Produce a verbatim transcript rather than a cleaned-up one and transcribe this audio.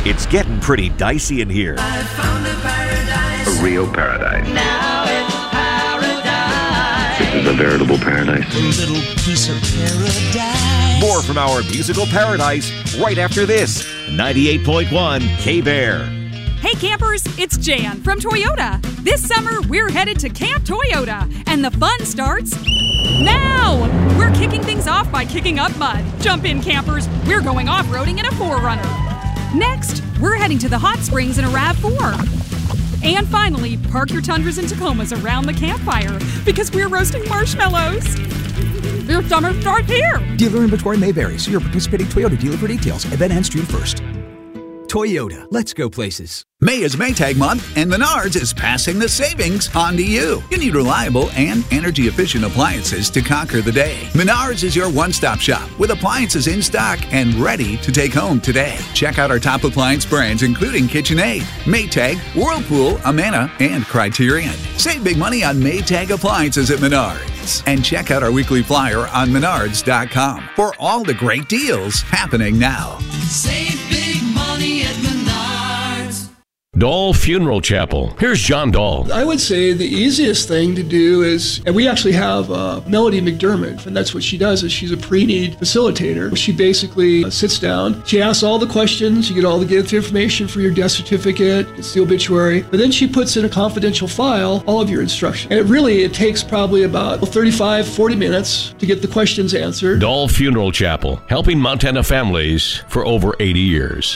It's getting pretty dicey in here. I found a paradise. A real paradise. Now it's paradise. This is a veritable paradise. A little piece of paradise. More from our musical paradise right after this. ninety-eight point one K-Bear. Hey campers, it's Jan from Toyota. This summer, we're headed to Camp Toyota, and the fun starts now! We're kicking things off by kicking up mud. Jump in, campers. We're going off-roading in a four runner. Next, we're heading to the hot springs in a RAV four. And finally, park your Tundras and Tacomas around the campfire because we're roasting marshmallows. Your summer starts here. Dealer inventory may vary. See your participating Toyota dealer for details. Event ends June first. Toyota, let's go places. May is Maytag month, and Menards is passing the savings on to you. You need reliable and energy-efficient appliances to conquer the day. Menards is your one-stop shop with appliances in stock and ready to take home today. Check out our top appliance brands, including KitchenAid, Maytag, Whirlpool, Amana, and Criterion. Save big money on Maytag appliances at Menards. And check out our weekly flyer on menards dot com for all the great deals happening now. Save big money at Menards. Dahl Funeral Chapel. Here's John Dahl. I would say the easiest thing to do is, and we actually have uh, Melody McDermott, and that's what she does, is she's a pre-need facilitator. She basically uh, sits down, she asks all the questions, you get all the get the information for your death certificate, it's the obituary, but then she puts in a confidential file all of your instructions. And it really, it takes probably about thirty-five, forty minutes to get the questions answered. Dahl Funeral Chapel, helping Montana families for over eighty years.